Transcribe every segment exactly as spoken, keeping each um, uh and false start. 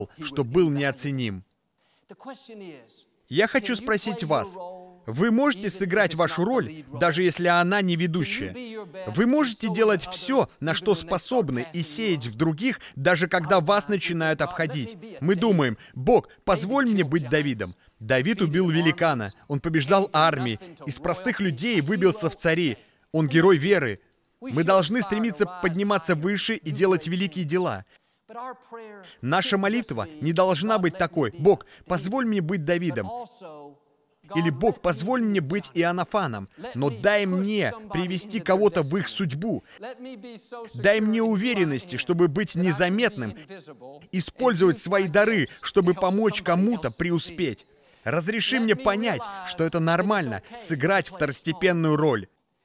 что был неоценим. Я хочу спросить вас, вы можете сыграть вашу роль, даже если она не ведущая? Вы можете делать все, на что способны, и сеять в других, даже когда вас начинают обходить? Мы думаем: «Бог, позволь мне быть Давидом». Давид убил великана, он побеждал армии, из простых людей выбился в цари. Он герой веры. Мы должны стремиться подниматься выше и делать великие дела. Наша молитва не должна быть такой: «Бог, позволь мне быть Давидом». Или «Бог, позволь мне быть Иоаннафаном, но дай мне привести кого-то в их судьбу. Дай мне уверенности, чтобы быть незаметным, использовать свои дары, чтобы помочь кому-то преуспеть. Разреши мне понять, что это нормально — сыграть второстепенную роль.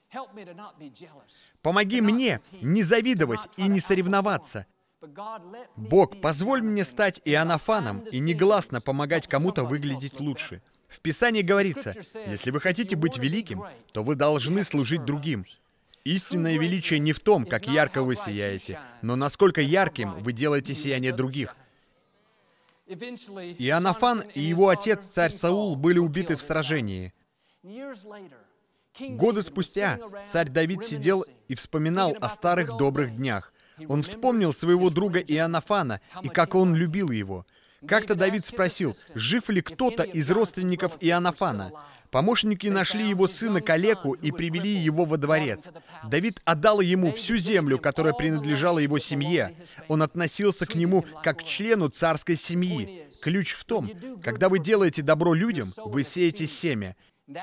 Помоги мне не завидовать и не соревноваться. Бог, позволь мне стать Иоаннафаном и негласно помогать кому-то выглядеть лучше». В Писании говорится: если вы хотите быть великим, то вы должны служить другим. Истинное величие не в том, как ярко вы сияете, но насколько ярким вы делаете сияние других. Иоаннафан и его отец, царь Саул, были убиты в сражении. Годы спустя царь Давид сидел и вспоминал о старых добрых днях. Он вспомнил своего друга Иоаннафана и как он любил его. Как-то Давид спросил, жив ли кто-то из родственников Иоаннафана. Помощники нашли его сына калеку и привели его во дворец. Давид отдал ему всю землю, которая принадлежала его семье. Он относился к нему как к члену царской семьи. Ключ в том: когда вы делаете добро людям, вы сеете семя.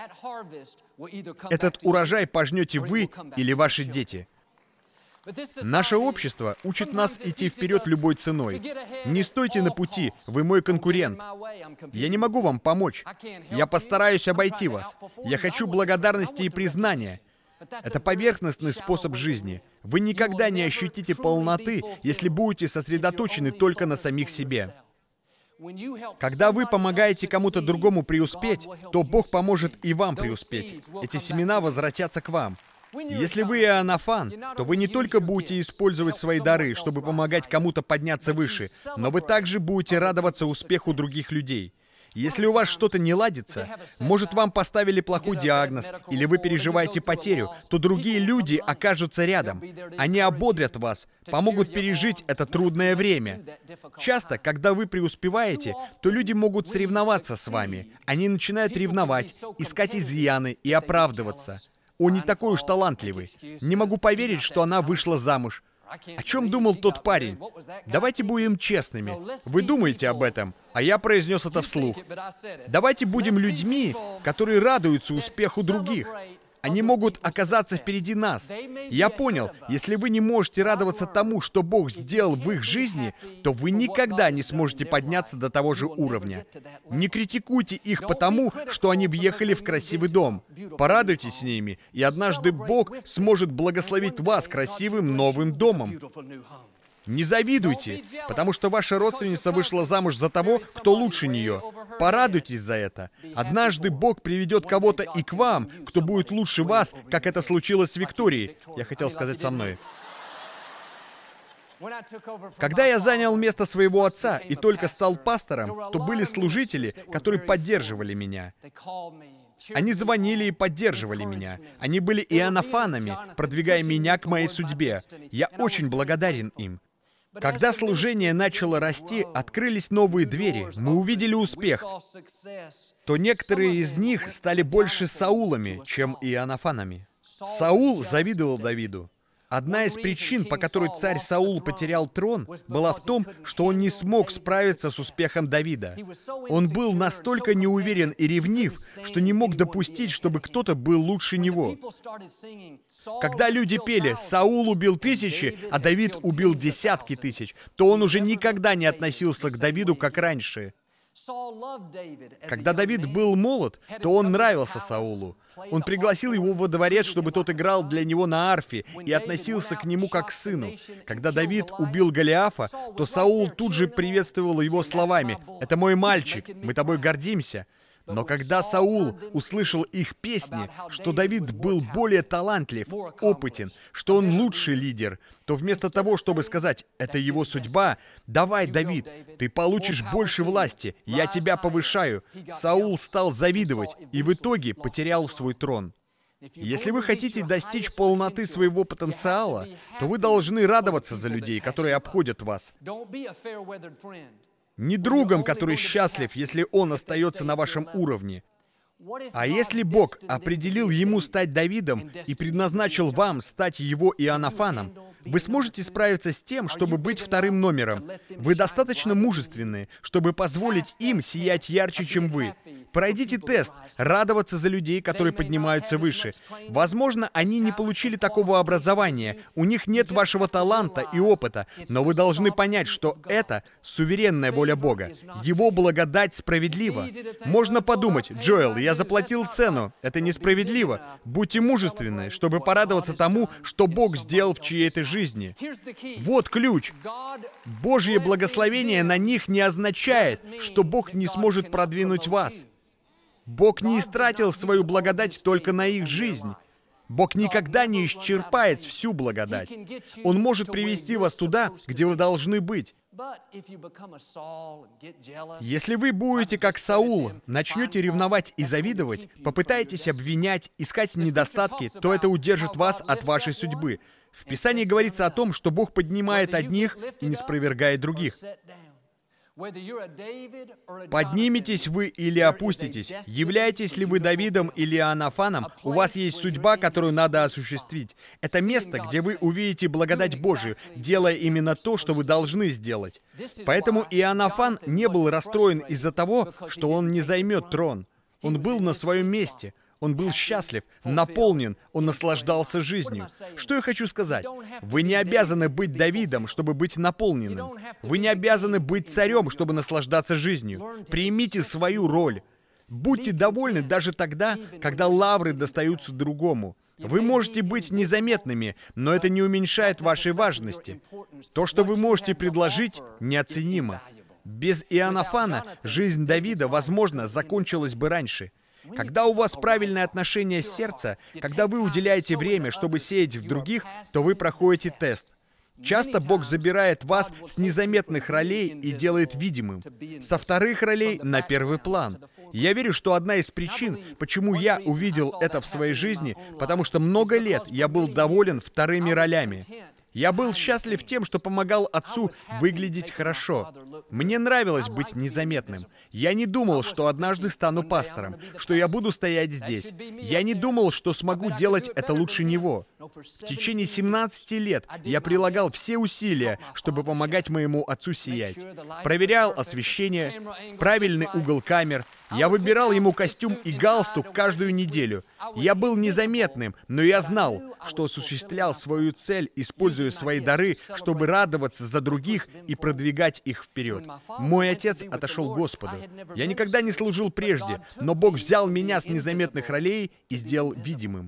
Этот урожай пожнете вы или ваши дети. Наше общество учит нас идти вперед любой ценой. Не стойте на пути, вы мой конкурент. Я не могу вам помочь. Я постараюсь обойти вас. Я хочу благодарности и признания. Это поверхностный способ жизни. Вы никогда не ощутите полноты, если будете сосредоточены только на самих себе. Когда вы помогаете кому-то другому преуспеть, то Бог поможет и вам преуспеть. Эти семена возвратятся к вам. Если вы Иоаннафан, то вы не только будете использовать свои дары, чтобы помогать кому-то подняться выше, но вы также будете радоваться успеху других людей. Если у вас что-то не ладится, может, вам поставили плохой диагноз, или вы переживаете потерю, то другие люди окажутся рядом. Они ободрят вас, помогут пережить это трудное время. Часто, когда вы преуспеваете, то люди могут соревноваться с вами. Они начинают ревновать, искать изъяны и оправдываться. Он не такой уж талантливый. Не могу поверить, что она вышла замуж. О чем думал тот парень? Давайте будем честными. Вы думаете об этом, а я произнес это вслух. Давайте будем людьми, которые радуются успеху других. Они могут оказаться впереди нас. Я понял, если вы не можете радоваться тому, что Бог сделал в их жизни, то вы никогда не сможете подняться до того же уровня. Не критикуйте их потому, что они въехали в красивый дом. Порадуйтесь с ними, и однажды Бог сможет благословить вас красивым новым домом. Не завидуйте, потому что ваша родственница вышла замуж за того, кто лучше нее. Порадуйтесь за это. Однажды Бог приведет кого-то и к вам, кто будет лучше вас, как это случилось с Викторией. Я хотел сказать со мной. Когда я занял место своего отца и только стал пастором, то были служители, которые поддерживали меня. Они звонили и поддерживали меня. Они были иоаннафанами, продвигая меня к моей судьбе. Я очень благодарен им. Когда служение начало расти, открылись новые двери, мы увидели успех, то некоторые из них стали больше Саулами, чем Иоаннафанами. Саул завидовал Давиду. Одна из причин, по которой царь Саул потерял трон, была в том, что он не смог справиться с успехом Давида. Он был настолько неуверен и ревнив, что не мог допустить, чтобы кто-то был лучше него. Когда люди пели «Саул убил тысячи, а Давид убил десятки тысяч», то он уже никогда не относился к Давиду, как раньше. Когда Давид был молод, то он нравился Саулу. Он пригласил его во дворец, чтобы тот играл для него на арфе, и относился к нему как к сыну. Когда Давид убил Голиафа, то Саул тут же приветствовал его словами: «Это мой мальчик, мы тобой гордимся». Но когда Саул услышал их песни, что Давид был более талантлив, опытен, что он лучший лидер, то вместо того, чтобы сказать «это его судьба», «давай, Давид, ты получишь больше власти, я тебя повышаю», Саул стал завидовать и в итоге потерял свой трон. Если вы хотите достичь полноты своего потенциала, то вы должны радоваться за людей, которые обходят вас. Не другом, который счастлив, если он остается на вашем уровне. А если Бог определил ему стать Давидом и предназначил вам стать его Иоаннафаном, вы сможете справиться с тем, чтобы быть вторым номером. Вы достаточно мужественны, чтобы позволить им сиять ярче, чем вы. Пройдите тест, радоваться за людей, которые поднимаются выше. Возможно, они не получили такого образования, у них нет вашего таланта и опыта, но вы должны понять, что это суверенная воля Бога. Его благодать справедлива. Можно подумать: «Джоэл, я заплатил цену, это несправедливо». Будьте мужественны, чтобы порадоваться тому, что Бог сделал в чьей-то жизни. Вот ключ. Божье благословение на них не означает, что Бог не сможет продвинуть вас. Бог не истратил свою благодать только на их жизнь. Бог никогда не исчерпает всю благодать. Он может привести вас туда, где вы должны быть. Если вы будете как Саул, начнете ревновать и завидовать, попытаетесь обвинять, искать недостатки, то это удержит вас от вашей судьбы. В Писании говорится о том, что Бог поднимает одних и не спровергает других. Подниметесь вы или опуститесь, являетесь ли вы Давидом или Иоаннафаном, у вас есть судьба, которую надо осуществить. Это место, где вы увидите благодать Божию, делая именно то, что вы должны сделать. Поэтому Иоаннафан не был расстроен из-за того, что он не займет трон. Он был на своем месте. Он был счастлив, наполнен, он наслаждался жизнью. Что я хочу сказать? Вы не обязаны быть Давидом, чтобы быть наполненным. Вы не обязаны быть царем, чтобы наслаждаться жизнью. Примите свою роль. Будьте довольны даже тогда, когда лавры достаются другому. Вы можете быть незаметными, но это не уменьшает вашей важности. То, что вы можете предложить, неоценимо. Без Иоаннафана жизнь Давида, возможно, закончилась бы раньше. Когда у вас правильное отношение сердца, когда вы уделяете время, чтобы сеять в других, то вы проходите тест. Часто Бог забирает вас с незаметных ролей и делает видимым. Со вторых ролей на первый план. Я верю, что одна из причин, почему я увидел это в своей жизни, потому что много лет я был доволен вторыми ролями. Я был счастлив тем, что помогал отцу выглядеть хорошо. Мне нравилось быть незаметным. Я не думал, что однажды стану пастором, что я буду стоять здесь. Я не думал, что смогу делать это лучше него. В течение семнадцати лет я прилагал все усилия, чтобы помогать моему отцу сиять. Проверял освещение, правильный угол камер. Я выбирал ему костюм и галстук каждую неделю. Я был незаметным, но я знал, что осуществлял свою цель, используя свои дары, чтобы радоваться за других и продвигать их вперед. Мой отец отошел к Господу. Я никогда не служил прежде, но Бог взял меня с незаметных ролей и сделал видимым.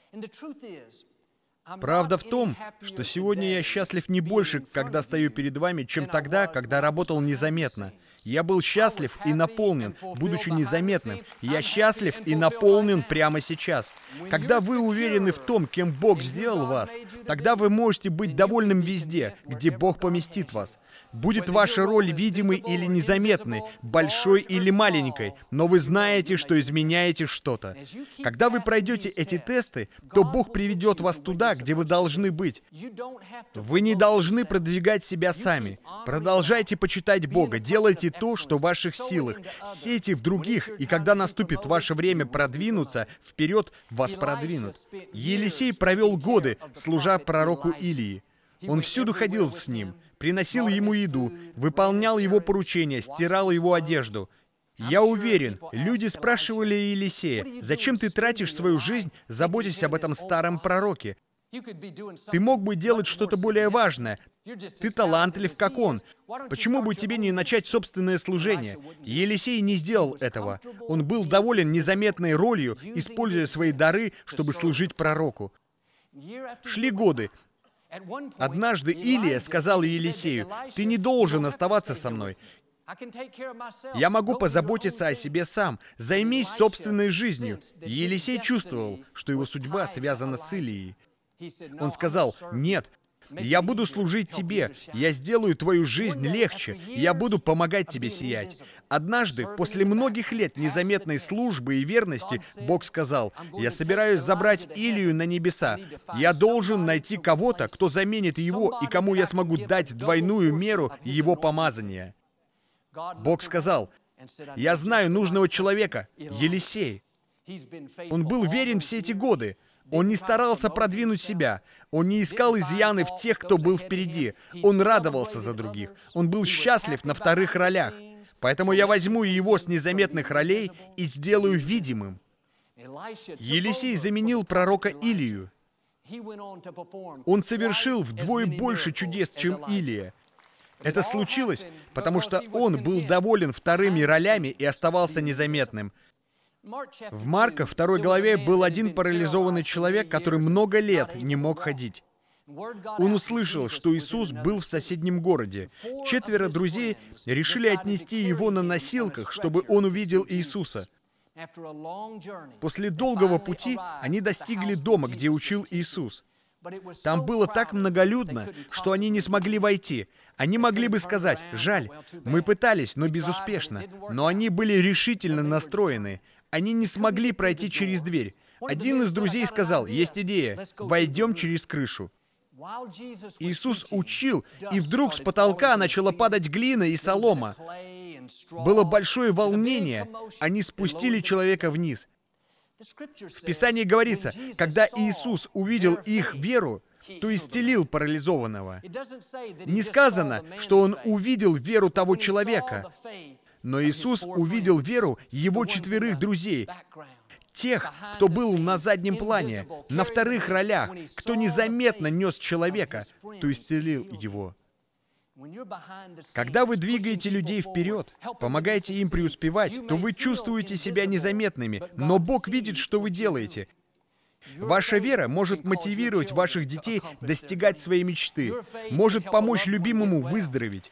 Правда в том, что сегодня я счастлив не больше, когда стою перед вами, чем тогда, когда работал незаметно. Я был счастлив и наполнен, будучи незаметным. Я счастлив и наполнен прямо сейчас. Когда вы уверены в том, кем Бог сделал вас, тогда вы можете быть довольным везде, где Бог поместит вас. Будет ваша роль видимой или незаметной, большой или маленькой, но вы знаете, что изменяете что-то. Когда вы пройдете эти тесты, то Бог приведет вас туда, где вы должны быть. Вы не должны продвигать себя сами. Продолжайте почитать Бога, делайте то, что в ваших силах. Сейте в других, и когда наступит ваше время продвинуться, вперед вас продвинут. Елисей провел годы, служа пророку Илии. Он всюду ходил с ним, приносил ему еду, выполнял его поручения, стирал его одежду. Я уверен, люди спрашивали Елисея: «Зачем ты тратишь свою жизнь, заботясь об этом старом пророке? Ты мог бы делать что-то более важное. Ты талантлив, как он. Почему бы тебе не начать собственное служение?» Елисей не сделал этого. Он был доволен незаметной ролью, используя свои дары, чтобы служить пророку. Шли годы. Однажды Илия сказал Елисею: «Ты не должен оставаться со мной. Я могу позаботиться о себе сам. Займись собственной жизнью. И Елисей чувствовал, что его судьба связана с Илией. Он сказал: «Нет, я буду служить тебе, я сделаю твою жизнь легче, я буду помогать тебе сиять». Однажды, после многих лет незаметной службы и верности, Бог сказал: «Я собираюсь забрать Илию на небеса. Я должен найти кого-то, кто заменит его и кому я смогу дать двойную меру его помазания». Бог сказал: «Я знаю нужного человека, Елисей. Он был верен все эти годы. Он не старался продвинуть себя. Он не искал изъяны в тех, кто был впереди. Он радовался за других. Он был счастлив на вторых ролях. Поэтому я возьму его с незаметных ролей и сделаю видимым». Елисей заменил пророка Илию. Он совершил вдвое больше чудес, чем Илия. Это случилось, потому что он был доволен вторыми ролями и оставался незаметным. В Марка второй главе был один парализованный человек, который много лет не мог ходить. Он услышал, что Иисус был в соседнем городе. Четверо друзей решили отнести его на носилках, чтобы он увидел Иисуса. После долгого пути они достигли дома, где учил Иисус. Там было так многолюдно, что они не смогли войти. Они могли бы сказать: «Жаль, мы пытались, но безуспешно». Но они были решительно настроены. Они не смогли пройти через дверь. Один из друзей сказал: «Есть идея, войдем через крышу». Иисус учил, и вдруг с потолка начала падать глина и солома. Было большое волнение. Они спустили человека вниз. В Писании говорится, когда Иисус увидел их веру, то исцелил парализованного. Не сказано, что Он увидел веру того человека, но Иисус увидел веру его четверых друзей, тех, кто был на заднем плане, на вторых ролях, кто незаметно нес человека, то исцелил его. Когда вы двигаете людей вперед, помогаете им преуспевать, то вы чувствуете себя незаметными, но Бог видит, что вы делаете. Ваша вера может мотивировать ваших детей достигать своей мечты, может помочь любимому выздороветь.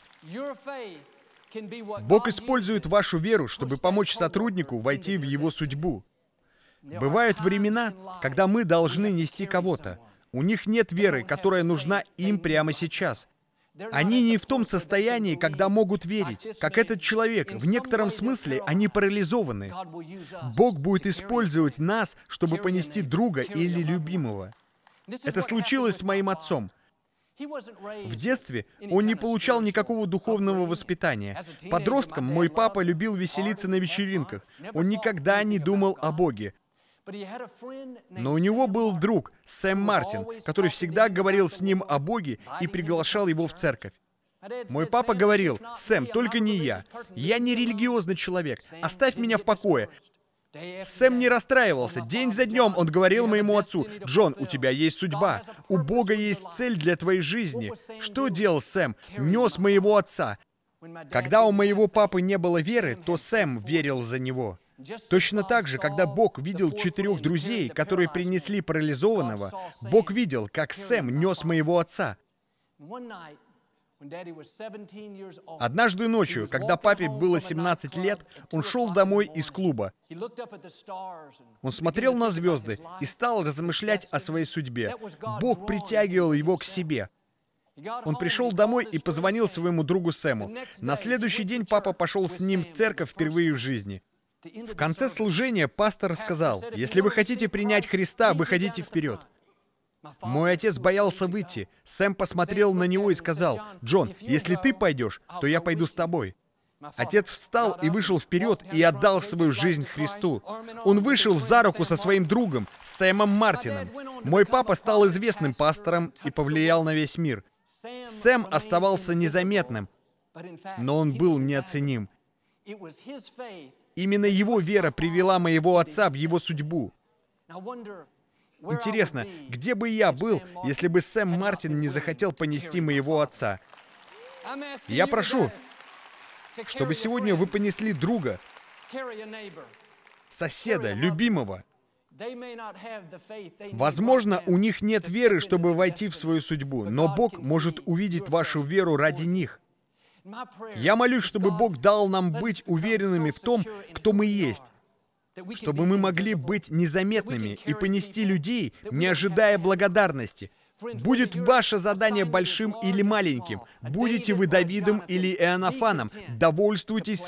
Бог использует вашу веру, чтобы помочь сотруднику войти в его судьбу. Бывают времена, когда мы должны нести кого-то. У них нет веры, которая нужна им прямо сейчас. Они не в том состоянии, когда могут верить. Как этот человек, в некотором смысле они парализованы. Бог будет использовать нас, чтобы понести друга или любимого. Это случилось с моим отцом. В детстве он не получал никакого духовного воспитания. Подростком мой папа любил веселиться на вечеринках. Он никогда не думал о Боге. Но у него был друг, Сэм Мартин, который всегда говорил с ним о Боге и приглашал его в церковь. Мой папа говорил: «Сэм, только не я. Я не религиозный человек. Оставь меня в покое». Сэм не расстраивался. День за днем он говорил моему отцу: «Джон, у тебя есть судьба. У Бога есть цель для твоей жизни». Что делал Сэм? Нес моего отца. Когда у моего папы не было веры, то Сэм верил за него. Точно так же, когда Бог видел четырех друзей, которые принесли парализованного, Бог видел, как Сэм нес моего отца. Однажды ночью, когда папе было семнадцать лет, он шел домой из клуба. Он смотрел на звезды и стал размышлять о своей судьбе. Бог притягивал его к себе. Он пришел домой и позвонил своему другу Сэму. На следующий день папа пошел с ним в церковь впервые в жизни. В конце служения пастор сказал: «Если вы хотите принять Христа, выходите вперед». Мой отец боялся выйти. Сэм посмотрел на него и сказал: «Джон, если ты пойдешь, то я пойду с тобой». Отец встал и вышел вперед и отдал свою жизнь Христу. Он вышел за руку со своим другом, Сэмом Мартином. Мой папа стал известным пастором и повлиял на весь мир. Сэм оставался незаметным, но он был неоценим. Именно его вера привела моего отца в его судьбу. Интересно, где бы я был, если бы Сэм Мартин не захотел понести моего отца? Я прошу, чтобы сегодня вы понесли друга, соседа, любимого. Возможно, у них нет веры, чтобы войти в свою судьбу, но Бог может увидеть вашу веру ради них. Я молюсь, чтобы Бог дал нам быть уверенными в том, кто мы есть, чтобы мы могли быть незаметными и понести людей, не ожидая благодарности. Будет ваше задание большим или маленьким, будете вы Давидом или Иоаннафаном, довольствуйтесь